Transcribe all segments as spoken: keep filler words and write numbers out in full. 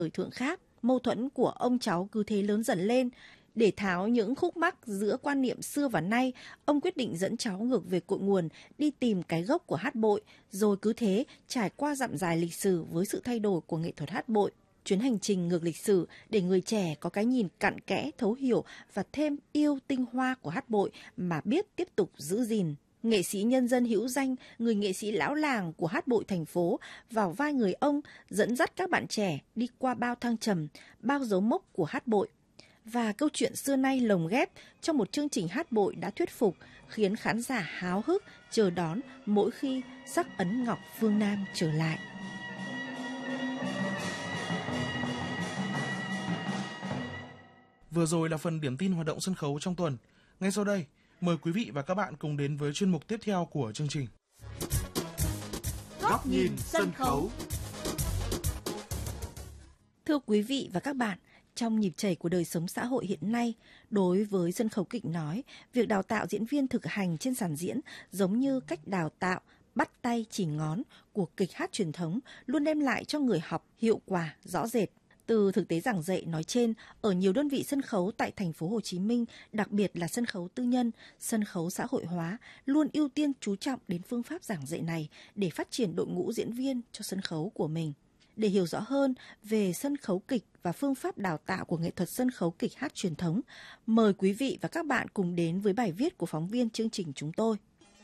Thời thượng khác, mâu thuẫn của ông cháu cứ thế lớn dần lên. Để tháo những khúc mắc giữa quan niệm xưa và nay, ông quyết định dẫn cháu ngược về cội nguồn, đi tìm cái gốc của hát bội, rồi cứ thế trải qua dặm dài lịch sử với sự thay đổi của nghệ thuật hát bội. Chuyến hành trình ngược lịch sử để người trẻ có cái nhìn cặn kẽ, thấu hiểu và thêm yêu tinh hoa của hát bội mà biết tiếp tục giữ gìn. Nghệ sĩ nhân dân hữu danh, người nghệ sĩ lão làng của hát bội thành phố vào vai người ông, dẫn dắt các bạn trẻ đi qua bao thăng trầm, bao dấu mốc của hát bội. Và câu chuyện xưa nay lồng ghép trong một chương trình hát bội đã thuyết phục, khiến khán giả háo hức chờ đón mỗi khi sắc ấn ngọc phương Nam trở lại. Vừa rồi là phần điểm tin hoạt động sân khấu trong tuần. Ngay sau đây, mời quý vị và các bạn cùng đến với chuyên mục tiếp theo của chương trình. Góc nhìn sân khấu. Thưa quý vị và các bạn, trong nhịp chảy của đời sống xã hội hiện nay, đối với sân khấu kịch nói, việc đào tạo diễn viên thực hành trên sàn diễn giống như cách đào tạo bắt tay chỉ ngón của kịch hát truyền thống luôn đem lại cho người học hiệu quả rõ rệt. Từ thực tế giảng dạy nói trên, ở nhiều đơn vị sân khấu tại thành phố Hồ Chí Minh, đặc biệt là sân khấu tư nhân, sân khấu xã hội hóa, luôn ưu tiên chú trọng đến phương pháp giảng dạy này để phát triển đội ngũ diễn viên cho sân khấu của mình. Để hiểu rõ hơn về sân khấu kịch và phương pháp đào tạo của nghệ thuật sân khấu kịch hát truyền thống, mời quý vị và các bạn cùng đến với bài viết của phóng viên chương trình chúng tôi.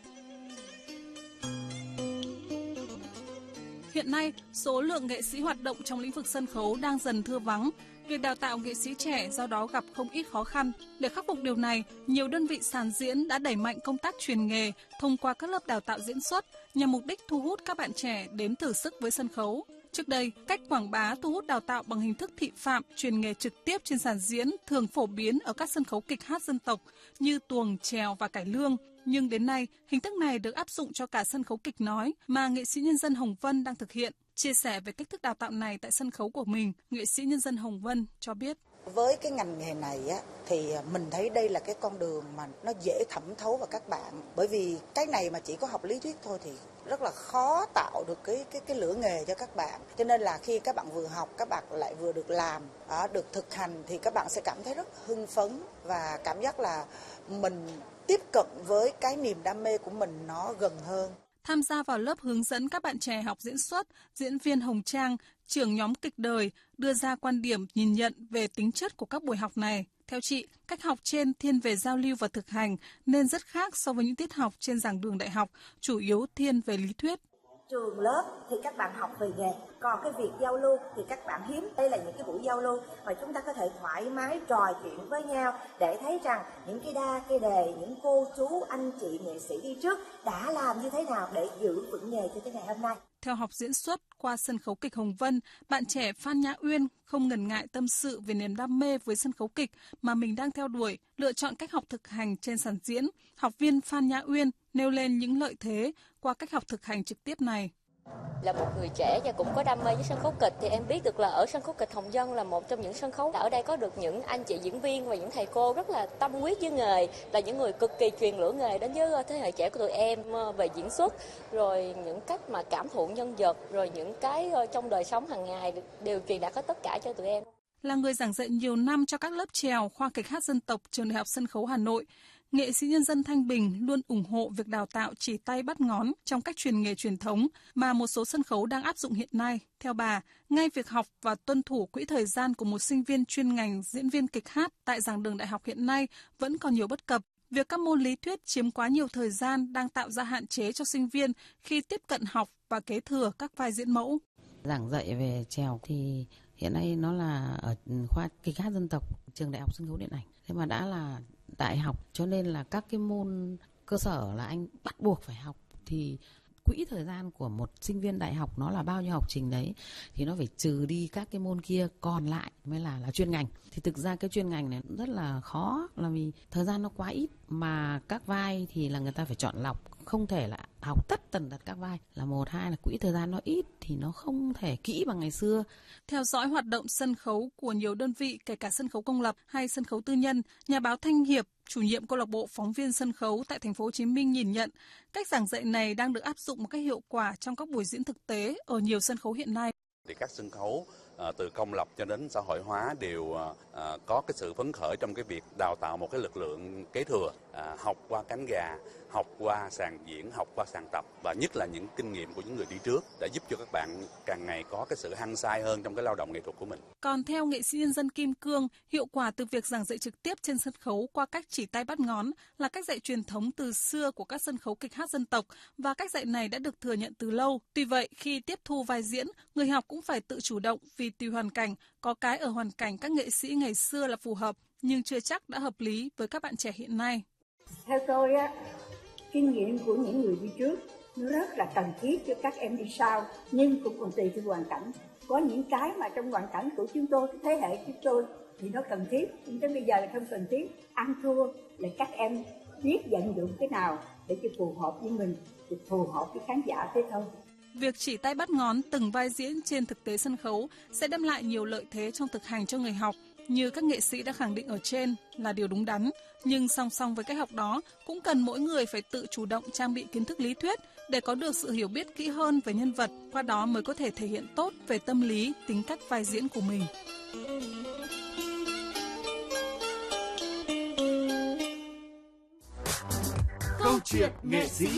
Hiện nay, số lượng nghệ sĩ hoạt động trong lĩnh vực sân khấu đang dần thưa vắng. Việc đào tạo nghệ sĩ trẻ do đó gặp không ít khó khăn. Để khắc phục điều này, nhiều đơn vị sàn diễn đã đẩy mạnh công tác truyền nghề thông qua các lớp đào tạo diễn xuất nhằm mục đích thu hút các bạn trẻ đến thử sức với sân khấu. Trước đây, cách quảng bá thu hút đào tạo bằng hình thức thị phạm, truyền nghề trực tiếp trên sàn diễn thường phổ biến ở các sân khấu kịch hát dân tộc như tuồng, chèo và cải lương. Nhưng đến nay, hình thức này được áp dụng cho cả sân khấu kịch nói mà nghệ sĩ nhân dân Hồng Vân đang thực hiện. Chia sẻ về cách thức đào tạo này tại sân khấu của mình, nghệ sĩ nhân dân Hồng Vân cho biết. Với cái ngành nghề này á, thì mình thấy đây là cái con đường mà nó dễ thẩm thấu vào các bạn. Bởi vì cái này mà chỉ có học lý thuyết thôi thì rất là khó tạo được cái cái cái lửa nghề cho các bạn. Cho nên là khi các bạn vừa học, các bạn lại vừa được làm, được thực hành thì các bạn sẽ cảm thấy rất hưng phấn và cảm giác là mình tiếp cận với cái niềm đam mê của mình nó gần hơn. Tham gia vào lớp hướng dẫn các bạn trẻ học diễn xuất, diễn viên Hồng Trang, trưởng nhóm kịch đời, đưa ra quan điểm nhìn nhận về tính chất của các buổi học này. Theo chị, cách học trên thiên về giao lưu và thực hành nên rất khác so với những tiết học trên giảng đường đại học, chủ yếu thiên về lý thuyết. Trường lớp thì các bạn học về nghề, còn cái việc giao lưu thì các bạn hiếm. Đây là những cái buổi giao lưu mà chúng ta có thể thoải mái trò chuyện với nhau để thấy rằng những cái đa cái đề, những cô chú anh chị nghệ sĩ đi trước đã làm như thế nào để giữ vững nghề cho tới ngày hôm nay. Theo học diễn xuất qua sân khấu kịch Hồng Vân, bạn trẻ Phan Nhã Uyên không ngần ngại tâm sự về niềm đam mê với sân khấu kịch mà mình đang theo đuổi, lựa chọn cách học thực hành trên sàn diễn. Học viên Phan Nhã Uyên nêu lên những lợi thế qua cách học thực hành trực tiếp này. Là một người trẻ và cũng có đam mê với sân khấu kịch thì em biết được là ở sân khấu kịch Hồng Vân là một trong những sân khấu ở đây có được những anh chị diễn viên và những thầy cô rất là tâm huyết với nghề, là những người cực kỳ truyền lửa nghề đến với thế hệ trẻ của tụi em về diễn xuất, rồi những cách mà cảm thụ nhân vật, rồi những cái trong đời sống hàng ngày đều truyền đạt hết tất cả cho tụi em. Là người giảng dạy nhiều năm cho các lớp chèo khoa kịch hát dân tộc trường Đại học Sân khấu Hà Nội, nghệ sĩ nhân dân Thanh Bình luôn ủng hộ việc đào tạo chỉ tay bắt ngón trong cách truyền nghề truyền thống mà một số sân khấu đang áp dụng hiện nay. Theo bà, ngay việc học và tuân thủ quỹ thời gian của một sinh viên chuyên ngành diễn viên kịch hát tại giảng đường đại học hiện nay vẫn còn nhiều bất cập. Việc các môn lý thuyết chiếm quá nhiều thời gian đang tạo ra hạn chế cho sinh viên khi tiếp cận học và kế thừa các vai diễn mẫu. Giảng dạy về chèo thì hiện nay nó là ở khoa kịch hát dân tộc trường Đại học Sân khấu Điện ảnh. Thế mà đã là đại học cho nên là các cái môn cơ sở là anh bắt buộc phải học, thì quỹ thời gian của một sinh viên đại học nó là bao nhiêu học trình đấy thì nó phải trừ đi các cái môn kia, còn lại mới là là chuyên ngành. Thì thực ra cái chuyên ngành này rất là khó, là vì thời gian nó quá ít, mà các vai thì là người ta phải chọn lọc, không thể là học tất tần tật các vai, là một. Hai là quỹ thời gian nó ít thì nó không thể kỹ bằng ngày xưa. Theo dõi hoạt động sân khấu của nhiều đơn vị, kể cả sân khấu công lập hay sân khấu tư nhân, nhà báo Thanh Hiệp, chủ nhiệm câu lạc bộ phóng viên sân khấu tại thành phố Hồ Chí Minh nhìn nhận cách giảng dạy này đang được áp dụng một cách hiệu quả trong các buổi diễn thực tế ở nhiều sân khấu hiện nay. Thì các sân khấu à, từ công lập cho đến xã hội hóa đều à, có cái sự phấn khởi trong cái việc đào tạo một cái lực lượng kế thừa, à, học qua cánh gà, học qua sàn diễn, học qua sàn tập và nhất là những kinh nghiệm của những người đi trước để giúp cho các bạn càng ngày có cái sự hăng say hơn trong cái lao động nghệ thuật của mình. Còn theo nghệ sĩ nhân dân Kim Cương, hiệu quả từ việc giảng dạy trực tiếp trên sân khấu qua cách chỉ tay bắt ngón là cách dạy truyền thống từ xưa của các sân khấu kịch hát dân tộc và cách dạy này đã được thừa nhận từ lâu. Tuy vậy, khi tiếp thu vai diễn, người học cũng phải tự chủ động vì tùy hoàn cảnh, có cái ở hoàn cảnh các nghệ sĩ ngày xưa là phù hợp nhưng chưa chắc đã hợp lý với các bạn trẻ hiện nay. Theo tôi á, kinh nghiệm của những người đi trước nó rất là cần thiết cho các em đi sau, nhưng cũng còn tùy theo hoàn cảnh. Có những cái mà trong hoàn cảnh của chúng tôi, cái thế hệ chúng tôi thì nó cần thiết, nhưng tới bây giờ là không cần thiết. Ăn thua là các em biết vận dụng cái nào để cho phù hợp với mình, để phù hợp với khán giả thế thôi. Việc chỉ tay bắt ngón từng vai diễn trên thực tế sân khấu sẽ đem lại nhiều lợi thế trong thực hành cho người học, như các nghệ sĩ đã khẳng định ở trên là điều đúng đắn. Nhưng song song với cách học đó, cũng cần mỗi người phải tự chủ động trang bị kiến thức lý thuyết để có được sự hiểu biết kỹ hơn về nhân vật, qua đó mới có thể thể hiện tốt về tâm lý, tính cách vai diễn của mình. Câu chuyện nghệ sĩ.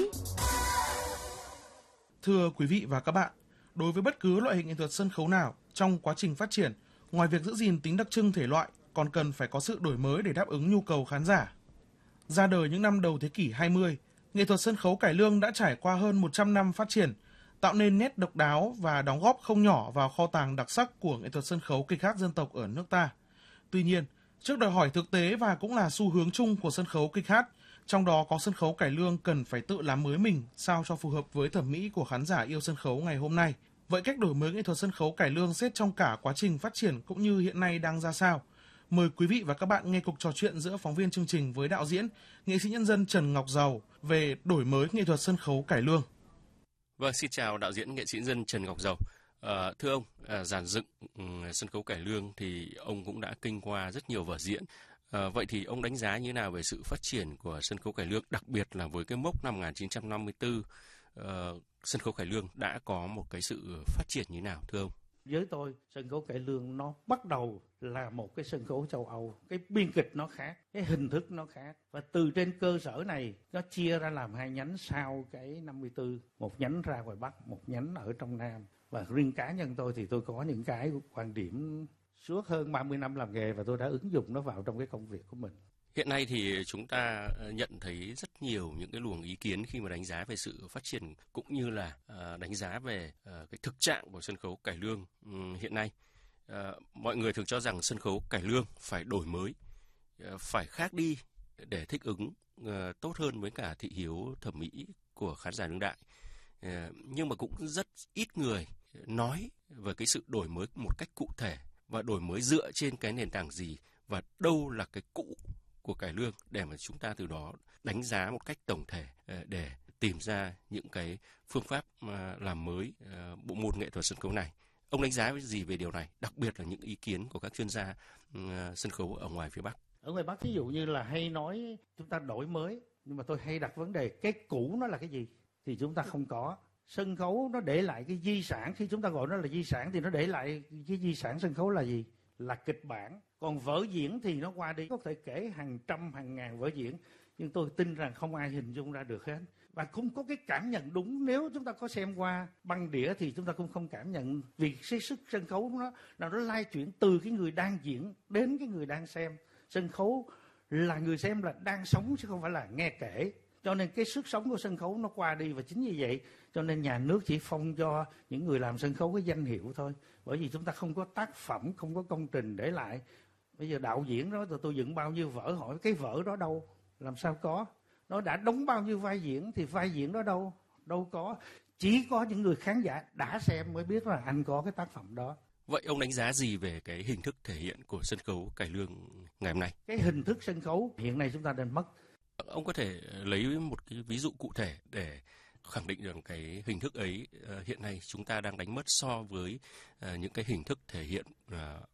Thưa quý vị và các bạn, đối với bất cứ loại hình nghệ thuật sân khấu nào, trong quá trình phát triển, ngoài việc giữ gìn tính đặc trưng thể loại, còn cần phải có sự đổi mới để đáp ứng nhu cầu khán giả. Ra đời những năm đầu thế kỷ hai mươi, nghệ thuật sân khấu cải lương đã trải qua hơn một trăm năm phát triển, tạo nên nét độc đáo và đóng góp không nhỏ vào kho tàng đặc sắc của nghệ thuật sân khấu kịch hát dân tộc ở nước ta. Tuy nhiên, trước đòi hỏi thực tế và cũng là xu hướng chung của sân khấu kịch hát, trong đó có sân khấu cải lương cần phải tự làm mới mình sao cho phù hợp với thẩm mỹ của khán giả yêu sân khấu ngày hôm nay. Vậy cách đổi mới nghệ thuật sân khấu cải lương xét trong cả quá trình phát triển cũng như hiện nay đang ra sao? Mời quý vị và các bạn nghe cuộc trò chuyện giữa phóng viên chương trình với đạo diễn, nghệ sĩ nhân dân Trần Ngọc Dầu về đổi mới nghệ thuật sân khấu cải lương. Vâng, xin chào đạo diễn nghệ sĩ nhân dân Trần Ngọc Dầu. À, thưa ông, à, dàn dựng um, sân khấu cải lương thì ông cũng đã kinh qua rất nhiều vở diễn. À, vậy thì ông đánh giá như thế nào về sự phát triển của sân khấu cải lương, đặc biệt là với cái mốc năm một nghìn chín trăm năm mươi tư, uh, sân khấu cải lương đã có một cái sự phát triển như thế nào, thưa ông? Với tôi, sân khấu cải lương nó bắt đầu là một cái sân khấu châu Âu, cái biên kịch nó khác, cái hình thức nó khác, và từ trên cơ sở này nó chia ra làm hai nhánh sau cái năm mươi tư, một nhánh ra ngoài Bắc, một nhánh ở trong Nam. Và riêng cá nhân tôi thì tôi có những cái quan điểm suốt hơn ba mươi năm làm nghề và tôi đã ứng dụng nó vào trong cái công việc của mình. Hiện nay thì chúng ta nhận thấy rất nhiều những cái luồng ý kiến khi mà đánh giá về sự phát triển cũng như là uh, đánh giá về uh, cái thực trạng của sân khấu cải lương um, hiện nay. Uh, mọi người thường cho rằng sân khấu cải lương phải đổi mới, uh, phải khác đi để thích ứng uh, tốt hơn với cả thị hiếu thẩm mỹ của khán giả đương đại. Uh, nhưng mà cũng rất ít người nói về cái sự đổi mới một cách cụ thể và đổi mới dựa trên cái nền tảng gì và đâu là cái cũ của cải lương để mà chúng ta từ đó đánh giá một cách tổng thể để tìm ra những cái phương pháp làm mới bộ môn nghệ thuật sân khấu này. Ông đánh giá gì về điều này, đặc biệt là những ý kiến của các chuyên gia sân khấu ở ngoài phía Bắc? Ở ngoài Bắc ví dụ như là hay nói chúng ta đổi mới, nhưng mà tôi hay đặt vấn đề cái cũ nó là cái gì thì chúng ta không có. Sân khấu nó để lại cái di sản, khi chúng ta gọi nó là di sản thì nó để lại cái di sản sân khấu là gì? Là kịch bản. Còn vở diễn thì nó qua đi, có thể kể hàng trăm hàng ngàn vở diễn, nhưng tôi tin rằng không ai hình dung ra được hết và không có cái cảm nhận đúng. Nếu chúng ta có xem qua băng đĩa thì chúng ta cũng không cảm nhận, vì cái sức sân khấu nó là nó lai chuyển từ cái người đang diễn đến cái người đang xem. Sân khấu là người xem là đang sống chứ không phải là nghe kể, cho nên cái sức sống của sân khấu nó qua đi. Và chính vì vậy cho nên nhà nước chỉ phong cho những người làm sân khấu cái danh hiệu thôi, bởi vì chúng ta không có tác phẩm, không có công trình để lại. Bây giờ đạo diễn đó, tôi dựng bao nhiêu vở, hỏi cái vở đó đâu, làm sao có. Nó đã đóng bao nhiêu vai diễn thì vai diễn đó đâu, đâu có. Chỉ có những người khán giả đã xem mới biết là anh có cái tác phẩm đó. Vậy ông đánh giá gì về cái hình thức thể hiện của sân khấu cải lương ngày hôm nay? Cái hình thức sân khấu hiện nay chúng ta đang mất. Ông có thể lấy một cái ví dụ cụ thể để khẳng định rằng cái hình thức ấy uh, hiện nay chúng ta đang đánh mất so với uh, những cái hình thức thể hiện uh,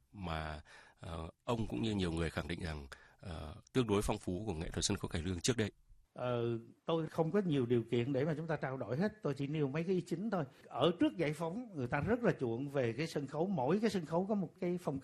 mà uh, ông cũng như nhiều người khẳng định rằng uh, tương đối phong phú của nghệ thuật sân khấu cải lương trước đây. Ờ, tôi không có nhiều điều kiện để mà chúng ta trao đổi hết, tôi chỉ nêu mấy cái ý chính thôi. Ở trước giải phóng người ta rất là chuộng về cái sân khấu, mỗi cái sân khấu có một cái phong cách